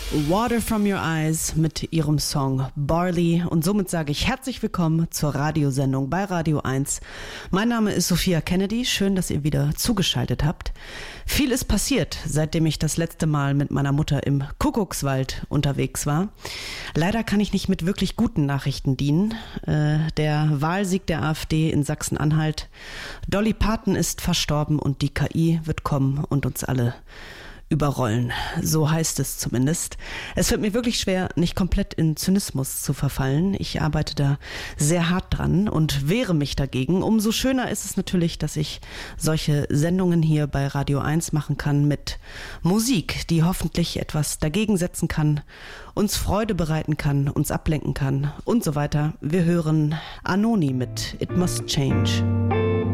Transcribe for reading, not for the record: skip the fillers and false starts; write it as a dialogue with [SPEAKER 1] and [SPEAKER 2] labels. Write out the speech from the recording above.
[SPEAKER 1] Water from Your Eyes mit ihrem Song Barley. Und somit sage ich herzlich willkommen zur Radiosendung bei Radio 1. Mein Name ist Sophia Kennedy. Schön, dass ihr wieder zugeschaltet habt. Viel ist passiert, seitdem ich das letzte Mal mit meiner Mutter im Kuckuckswald unterwegs war. Leider kann ich nicht mit wirklich guten Nachrichten dienen. Der Wahlsieg der AfD in Sachsen-Anhalt. Dolly Parton ist verstorben und die KI wird kommen und uns alle überrollen. So heißt es zumindest. Es wird mir wirklich schwer, nicht komplett in Zynismus zu verfallen. Ich arbeite da sehr hart dran und wehre mich dagegen. Umso schöner ist es natürlich, dass ich solche Sendungen hier bei Radio 1 machen kann mit Musik, die hoffentlich etwas dagegen setzen kann, uns Freude bereiten kann, uns ablenken kann und so weiter. Wir hören Anoni mit It Must Change.